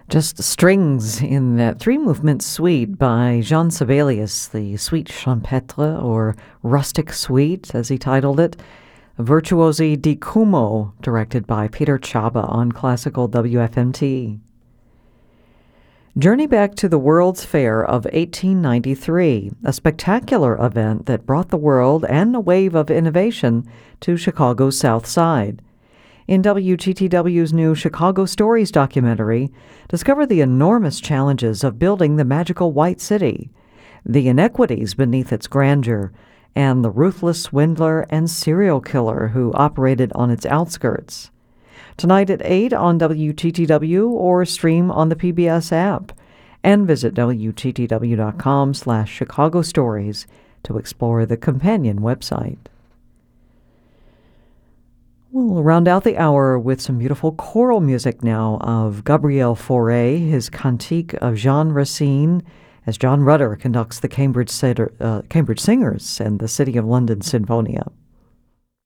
Just strings in that three-movement suite by Jean Sibelius, the Suite Champêtre, or Rustic Suite, as he titled it. Virtuosi di Cuomo, directed by Peter Chaba on classical WFMT. Journey back to the World's Fair of 1893, a spectacular event that brought the world and a wave of innovation to Chicago's South Side. In WGTW's new Chicago Stories documentary, discover the enormous challenges of building the magical White City, the inequities beneath its grandeur, and the ruthless swindler and serial killer who operated on its outskirts. Tonight at 8 on WGTW or stream on the PBS app, and visit WGTW.com/Chicago Stories to explore the companion website. We'll round out the hour with some beautiful choral music now of Gabriel Fauré, his Cantique of Jean Racine, as John Rutter conducts the Cambridge Singers and the City of London Sinfonia.